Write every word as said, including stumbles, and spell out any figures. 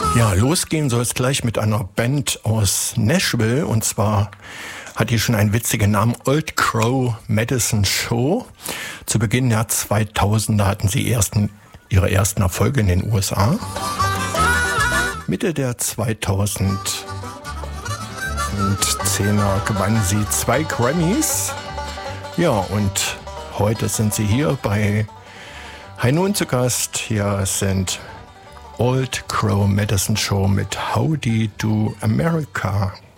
Ja, losgehen soll es gleich mit einer Band aus Nashville. Und zwar hat die schon einen witzigen Namen, Old Crow Medicine Show. Zu Beginn der zweitausender hatten sie ersten, ihre ersten Erfolge in den U S A. Mitte der zweitausendzehner gewannen sie zwei Grammys. Ja, und heute sind sie hier bei High Noon zu Gast. Hier sind Old Crow Medicine Show mit Howdy Do America.